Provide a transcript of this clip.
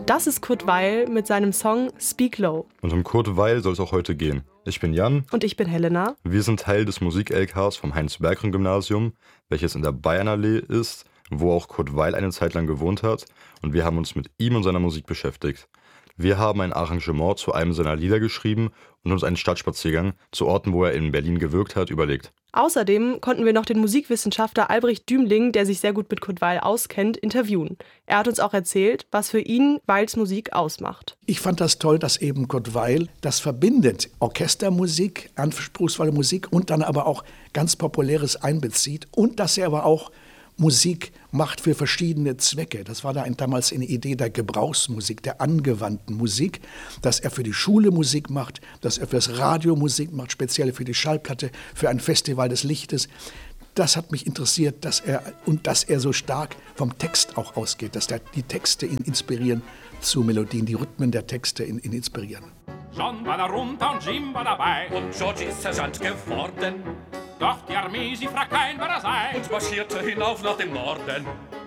Das ist Kurt Weil mit seinem Song Speak Low. Und um Kurt Weil soll es auch heute gehen. Ich bin Jan. Und ich bin Helena. Wir sind Teil des Musik-LKs vom Heinz-Bergren-Gymnasium, welches in der Bayernallee ist, wo auch Kurt Weil eine Zeit lang gewohnt hat. Und wir haben uns mit ihm und seiner Musik beschäftigt. Wir haben ein Arrangement zu einem seiner Lieder geschrieben und uns einen Stadtspaziergang zu Orten, wo er in Berlin gewirkt hat, überlegt. Außerdem konnten wir noch den Musikwissenschaftler Albrecht Dümling, der sich sehr gut mit Kurt Weil auskennt, interviewen. Er hat uns auch erzählt, was für ihn Weils Musik ausmacht. Ich fand das toll, dass eben Kurt Weil das verbindet. Orchestermusik, anspruchsvolle Musik und dann aber auch ganz Populäres einbezieht. Und dass er aber auch Musik macht für verschiedene Zwecke. Das war da damals eine Idee der Gebrauchsmusik, der angewandten Musik, dass er für die Schule Musik macht, dass er fürs Radio Musik macht, speziell für die Schallplatte, für ein Festival des Lichtes. Das hat mich interessiert, dass er so stark vom Text auch ausgeht, dass die Texte ihn inspirieren zu Melodien, die Rhythmen der Texte ihn inspirieren. John war da runter und Jim war dabei. Und George ist Sergeant geworden. Doch die Armee, sie fragt kein, wer er sei. Und marschierte hinauf nach dem Norden.